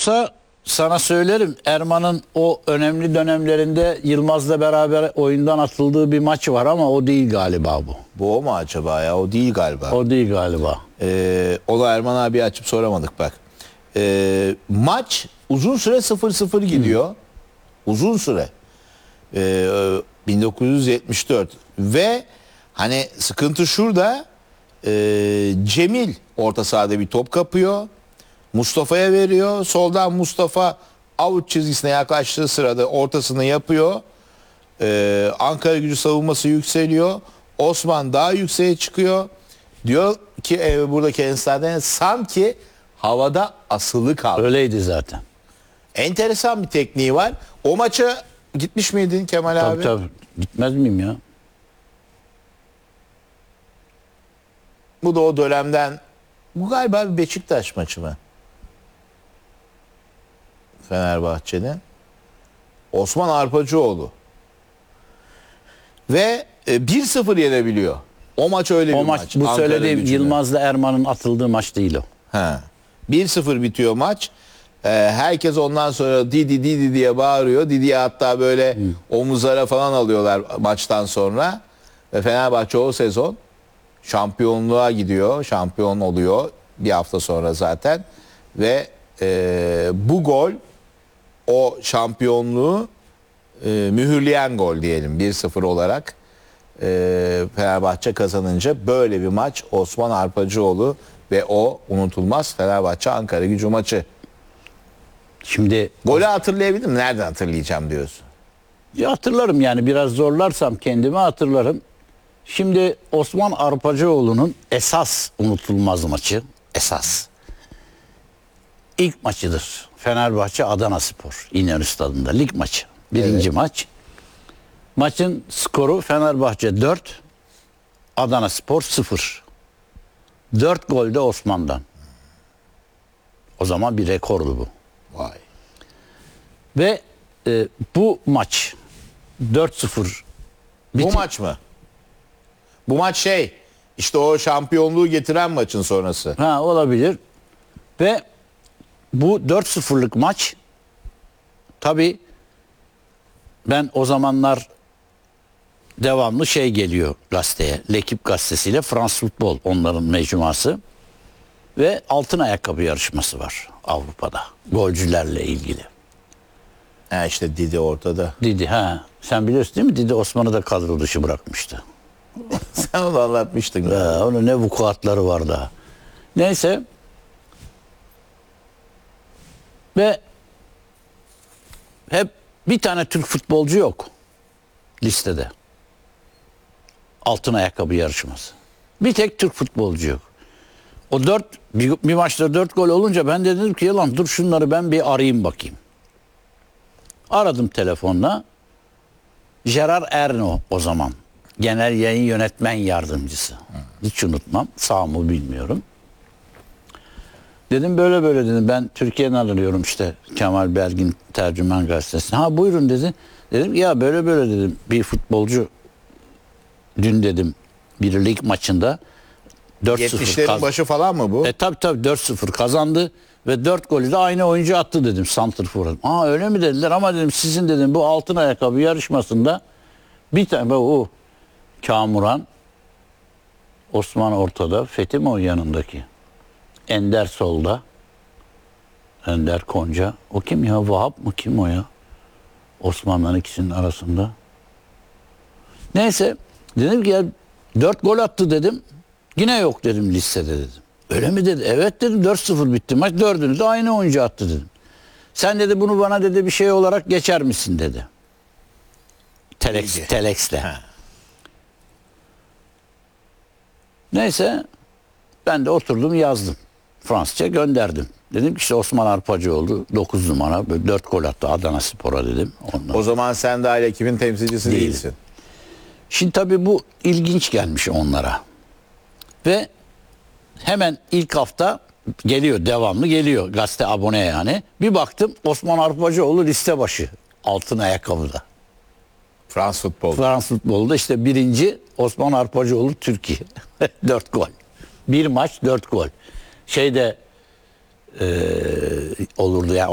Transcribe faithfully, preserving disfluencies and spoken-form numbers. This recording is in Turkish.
yoksa sana söylerim, Erman'ın o önemli dönemlerinde Yılmaz'la beraber oyundan atıldığı bir maç var ama o değil galiba bu. Bu o mu acaba ya? O değil galiba. O değil galiba. Ee, onu Erman abi açıp soramadık bak. Ee, maç uzun süre sıfır sıfır gidiyor. Hı. Uzun süre. Ee, bin dokuz yüz yetmiş dört ve hani sıkıntı şurada, e, Cemil orta sahada bir top kapıyor. Mustafa'ya veriyor. Soldan Mustafa avuç çizgisine yaklaştığı sırada ortasını yapıyor. Ee, Ankara Gücü savunması yükseliyor. Osman daha yükseğe çıkıyor. Diyor ki e, buradaki enstantane sanki havada asılı kaldı. Öyleydi zaten. Enteresan bir tekniği var. O maça gitmiş miydin Kemal Tabii abi? tabii. Gitmez miyim ya? Bu da o dönemden. Bu galiba bir Beşiktaş maçı mı? Fenerbahçe'nin. Osman Arpacıoğlu. Ve e, bir sıfır yenebiliyor. O maç öyle O bir maç, maç. bu Ankara söylediğim Gücü'ne. Yılmaz'la Erman'ın atıldığı maç değil o. Ha. bir sıfır bitiyor maç. Ee, herkes ondan sonra Didi Didi diye bağırıyor. Didi'ye hatta böyle hmm. omuzlara falan alıyorlar maçtan sonra. Ve Fenerbahçe o sezon şampiyonluğa gidiyor. Şampiyon oluyor bir hafta sonra zaten. Ve e, bu gol o şampiyonluğu e, mühürleyen gol diyelim bir sıfır olarak. E, Fenerbahçe kazanınca böyle bir maç Osman Arpacıoğlu ve o unutulmaz Fenerbahçe Ankara Gücü maçı. Şimdi golü hatırlayabildin mi? Nereden hatırlayacağım diyorsun? Ya hatırlarım yani, biraz zorlarsam kendimi hatırlarım. Şimdi Osman Arpacıoğlu'nun esas unutulmaz maçı, esas ilk maçıdır. Fenerbahçe Adanaspor İnönü Stadı'nda lig maçı. Birinci evet. maç. Maçın skoru Fenerbahçe dört, Adanaspor sıfır. dört gol de Osman'dan. O zaman bir rekordu bu. Vay. Ve e, bu maç dört sıfır. Bu maç mı? Bu maç şey, işte o şampiyonluğu getiren maçın sonrası. Ha, olabilir. Ve bu dört sıfırlık maç, tabii ben o zamanlar devamlı şey geliyor gazeteye. L'Equipe gazetesiyle Frans Futbol, onların mecmuası. Ve altın ayakkabı yarışması var Avrupa'da. Golcülerle ilgili. Ha işte Didi ortada. Didi ha. Sen biliyorsun değil mi? Didi Osman'ı da kadro dışı bırakmıştı. Sen onu anlatmıştın. Ya, onun ne vukuatları var daha. Neyse. Ve hep bir tane Türk futbolcu yok listede. Altın ayakkabı yarışması. Bir tek Türk futbolcu yok. O dört, bir, bir maçta dört gol olunca ben de dedim ki yalan dur şunları ben bir arayayım bakayım. Aradım telefonla. Gerard Erno o zaman. Genel yayın yönetmen yardımcısı. Hiç unutmam. Sağ mı bilmiyorum. Dedim böyle böyle dedim. Ben Türkiye'den arıyorum işte Kemal Belgin Tercüman Gazetesi. Ha buyurun dedi. Dedim ya böyle böyle dedim. Bir futbolcu dün dedim bir lig maçında dört sıfır yetmişlerin başı falan mı bu? E tabi tabi dört sıfır kazandı ve dört golü de aynı oyuncu attı dedim santrfor'a. Aa öyle mi dediler ama dedim sizin dedim bu altın ayakkabı yarışmasında bir tane o Kamuran, Osman ortada, Fethi mi o yanındaki? Ender solda. Ender Konca. O kim ya? Vahap mı? Kim o ya? Osman'la ikisinin arasında. Neyse. Dedim ki ya dört gol attı dedim. Yine yok dedim listede dedim. Öyle mi dedi? Evet dedim, dört sıfır bitti maç. Dördünü de aynı oyuncu attı dedim. Sen dedi bunu bana dedi bir şey olarak geçer misin dedi. Telex, Telex'le. Neyse ben de oturdum yazdım. Fransızca gönderdim. Dedim ki işte Osman Arpacıoğlu dokuz numara dört gol attı Adanaspor'a dedim. Ondan. O zaman sen dahil ekibin temsilcisi Değil. değilsin. Şimdi tabii bu ilginç gelmiş onlara. Ve hemen ilk hafta geliyor, devamlı geliyor gazete abone yani. Bir baktım Osman Arpacıoğlu liste başı altın ayakkabıda. Frans Futbol. Frans Futbol'da işte birinci Osman Arpacıoğlu Türkiye. dört gol. Bir maç dört gol. Şeyde e, olurdu yani.